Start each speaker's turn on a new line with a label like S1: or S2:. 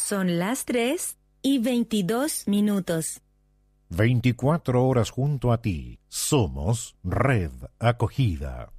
S1: Son las 3:22.
S2: 24 horas junto a ti. Somos Red Acogida.